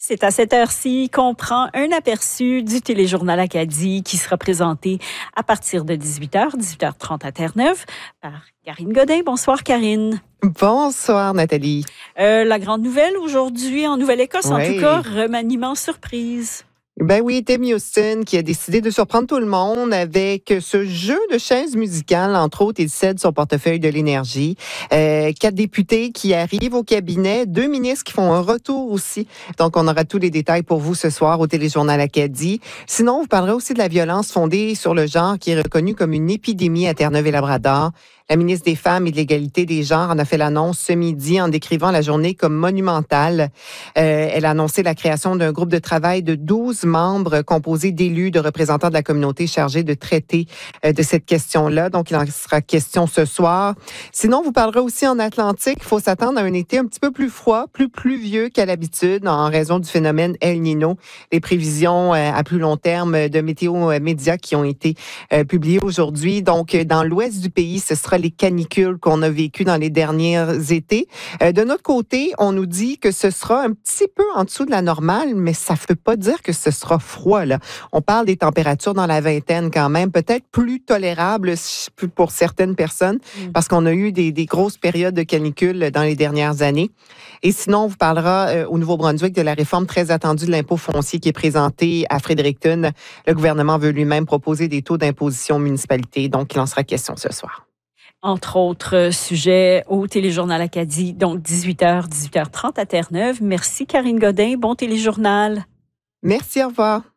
C'est à cette heure-ci qu'on prend un aperçu du téléjournal Acadie qui sera présenté à partir de 18h, 18h30 à Terre-Neuve par Karine Godin. Bonsoir Karine. Bonsoir Nathalie. La grande nouvelle aujourd'hui en Nouvelle-Écosse, en tout Oui. cas, remaniement surprise. Ben oui, Tammy Houston qui a décidé de surprendre tout le monde avec ce jeu de chaises musicales. Entre autres, il cède son portefeuille de l'énergie. 4 députés qui arrivent au cabinet, 2 ministres qui font un retour aussi. Donc, on aura tous les détails pour vous ce soir au téléjournal Acadie. Sinon, on vous parlera aussi de la violence fondée sur le genre qui est reconnue comme une épidémie à Terre-Neuve et Labrador. La ministre des Femmes et de l'Égalité des genres en a fait l'annonce ce midi en décrivant la journée comme monumentale. Elle a annoncé la création d'un groupe de travail de 12 membres composés d'élus, de représentants de la communauté chargés de traiter de cette question-là. Donc, il en sera question ce soir. Sinon, on vous parlera aussi en Atlantique. Il faut s'attendre à un été un petit peu plus froid, plus pluvieux qu'à l'habitude en raison du phénomène El Niño. Les prévisions à plus long terme de Météo Média qui ont été publiées aujourd'hui. Donc, dans l'ouest du pays, ce sera les canicules qu'on a vécues dans les derniers étés. De notre côté, on nous dit que ce sera un petit peu en dessous de la normale, mais ça ne veut pas dire que ce sera froid, là. On parle des températures dans la vingtaine quand même, peut-être plus tolérables pour certaines personnes, parce qu'on a eu des grosses périodes de canicule dans les dernières années. Et sinon, on vous parlera au Nouveau-Brunswick de la réforme très attendue de l'impôt foncier qui est présentée à Fredericton. Le gouvernement veut lui-même proposer des taux d'imposition aux municipalités, donc il en sera question ce soir. Entre autres sujets au téléjournal Acadie, donc 18h, 18h30 à Terre-Neuve. Merci Karine Godin. Bon téléjournal. Merci, au revoir.